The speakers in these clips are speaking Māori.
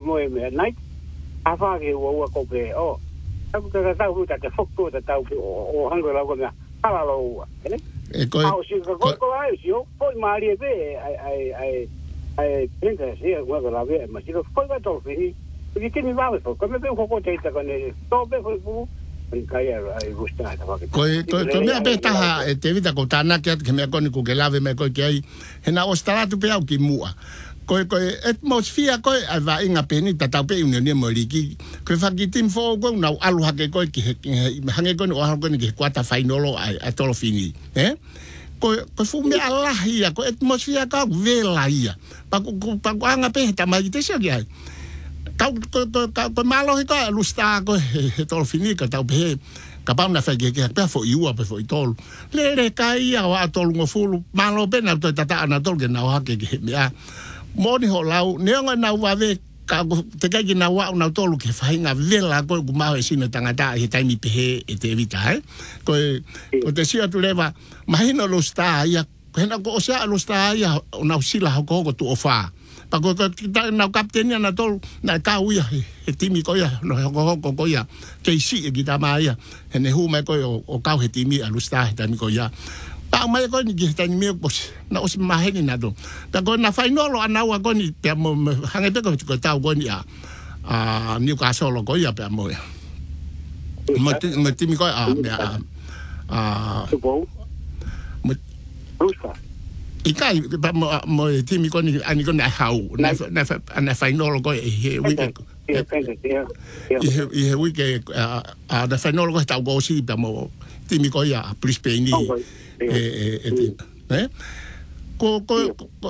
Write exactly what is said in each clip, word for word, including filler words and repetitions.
mo e me nai a fa ke wo ko ke o ta ka ta hu ta te fokto ta ta o hango la ko na ala lo ene e ko a o si ko ko ai si o ko mari be ai ai ai ai pensa si e wa la be ma si ko ko va to fi ni che mi va ko come be ko ko te ta con to be ko kai ai gusta ta va ko ko ko me apeta e te vita ko tana ke ke me ko ni ko ke lave me ko ke ai hena o stara tu pe au ki mua ko ko atmosphere ko ai va inga peni ta ta pe union ni mo liki ko fa ki tim fo ko na alu ha ke ko ki hange ko o ha ko ni ke kwata finalo ai a tolo fini eh ko ko fu me ala ia ko atmosphere ka vela ia pa ko pa ko anga pe ta mai te se ai ka ko ko malo ko lusta ko tolo fini ka ta pe ka pa na fa ke ke pa fo iu pa fo tolo le le kai ia wa tolo ngo fu malo pe na ta ta na tolo ke na ha ke me a moni ho lau neonga na wave ka te kai na wa na tolu ke fainga vela ko ku mau sino tangata he taimi pe e te evita eh ko ko te sia tu leva mahino lo sta ia ko na ko sia lo sta ia na usila ko ko tu ofa pa ko ta na kaptenia na tolu na ka uia he timi ko ia no ko ko ko ia ke si e kita mai ene hu mai ko o ka he timi a lo sta ta mi ko ia pa mai ko ni kita ni me ko na os maheni na do ta ko na final ana wa ko ni pe mo hange pe ko ko ta ko ni a a Newcastle ko ya pe mo ya mo ti mo ti mi ko a a a supo mo rusa ikai pa mo mo ti mi ko ni ani ko na hau na na na final ko he we ke he we ke a da final ko ta go si pa mo ti mi ko ya plus pe ni eh eh eh ko ko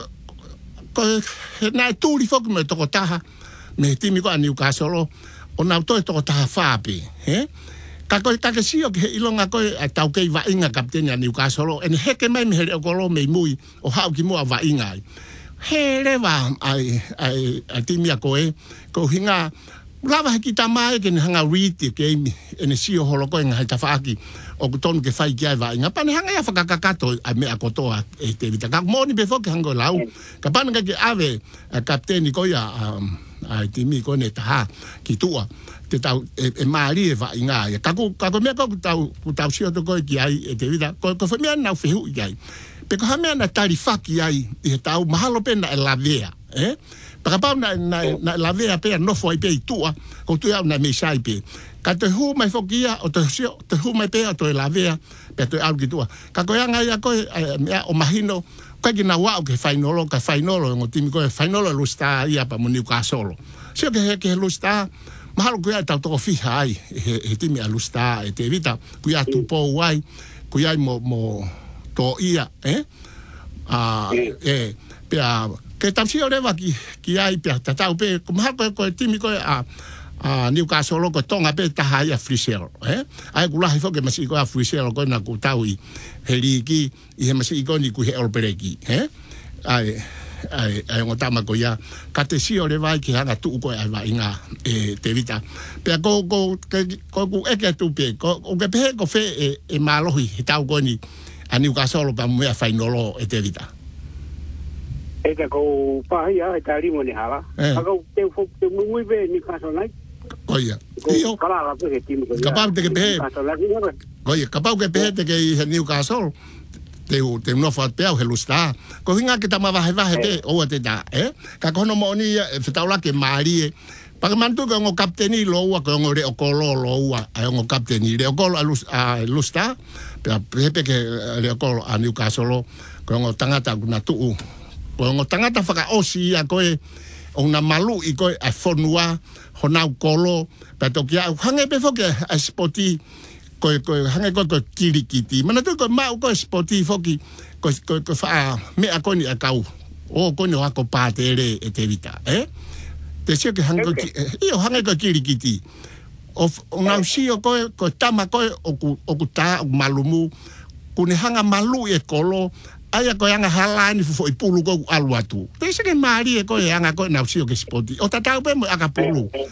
ko na tu li fok me to taha me timi ko aniu ka solo ona to to taha fapi eh ka ko ka ke sio ke ilonga ko tau ke va inga kapten aniu ka solo en heke mai me ko lo me mui o ha ki mo va inga he le va ai ai timi ko e ko hinga lava ki tamai ke hanga read ke en sio holo ko nga ta faki o ton ke fai kia va inga pane hanga ya fakakato a me akotoa e te vita ka moni be fok hango lau ka pane ka ke ave kapteni ko ya a timi ko ne ta ki tua te tau e mari e va inga ya ka ku ka ko me ka tau ku tau sio to ko ki ai e te vita ko ko fe me na fehu ai pe ko ha me na tari faki ai e tau mahalo pena e lavea eh para pa na na na lavea pe no foi pe tua ko tu ya na me sai pe ka te hu mai fokia o te sio te hu mai pe to la vea pe to algo tua ka ko nga ya ko o mahino ka ki na wa ke fainolo ka fainolo ngo timi ko fainolo lu sta ia pa moni ka solo sio ke ke lu sta mahalo ko ya ta to fi hai e timi lu sta e te vita ku ya tu po wai ku ya mo mo to ia eh a e pe a ke tamsio leva ki ki ai pe ta ta pe ko mahalo ko timi ko a a Newcastle ko tonga pe ta hai a Frisel eh ai kula hi fo ke masi ko a Frisel ko na ku taui heliki i he masi ko ni ku he olpereki eh ai ai ai ngota ma ko ya ka te si ole vai ki hanga tu ko ai vai nga e te vita pe ko ko ko ku e ke tu pe ko o ke pe ko fe e malo hi ta ko ni a Newcastle pa mo ya fainolo e te vita e ka ko pa ia e ta ri mo ni hala ka ko te fo te muy be ni ka so nai oia io kala pe ke timi ko capaz de que pe oia capaz que pe de que i Newcastle te te no fa pe o helusta ko hinga que tama va va pe o te da eh ka ko no mo ni fe taula que mari pa mantu ko ngo kapteni lo wa ko ngo re o kolo lo wa ai ngo kapteni re o kolo a lusta pe pe que re o kolo a Newcastle ko ngo tangata na tu ko ngo tangata fa ka osi a ko e ona malu i ko a fonua hona kolo pero que hange pe fo que a spoti ko ko hange ko kirikiti mana to ko ma ko spoti fo ki ko ko fa me a ko ni a kau o ko no a ko patere e te vita eh te sio que hange io hange ko kirikiti o una usio ko ko tama ko o o ta malumu kuni hanga malu e kolo aya ko yanga halani fo ipulu ko alu atu pese ke mari ko yanga ko na usio ke spoti o tata pe mo aka pulu ko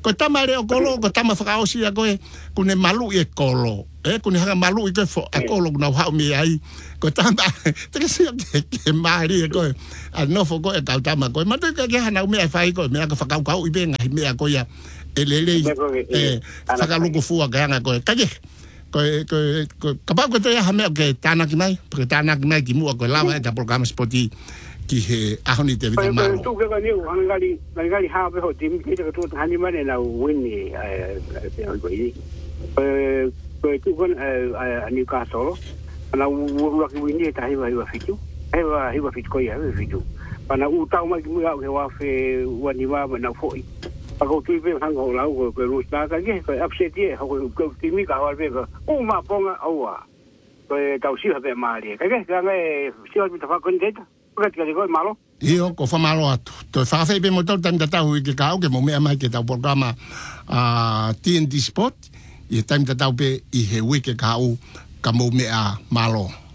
ko tama le o kolo ko tama whakaosi a koe kune malu i e kolo e kune hanga malu i koe fo a kolo kuna hau mi ai ko tama te ke sia ke ke maari e koe a nofo koe tau tama koe ma te ke ke hana umea whai koe mea ka whakau kau i benga hi mea koe e lele e whakaluku fua ke hanga koe kake koe koe ka pau koe te aha mea ke tānaki mai porque tānaki mai ki mua koe lawa e ka programa spoti ki he ahoni te vita malo. Tu ke ka niu hangali hangali ha pe ho tim ki te tu hani mane na wini eh eh ko i. Eh ko tu kon eh ani ka solo. Ana u ra ki wini ta hiwa hiwa fitu. Hiwa hiwa fitu ko ya fitu. Pana u tau mai ki mu au ke wa fe wani wa na foi. Pa ko tu pe hang ho lau ko ko ru sta ka ke ko upset ye ho ko ti mi ka wa pe ko u ma ponga aua. Ko tau si ha pe mali. Ka ke ka ngai si ho mi ta fa kon deta. Io ko fa malo atu. To fa fe be mo tau tanta tau i ke kau ke mo mea mai ke tau programa a T N T Sport i taim tau pe i he wike kau ka mo mea malo.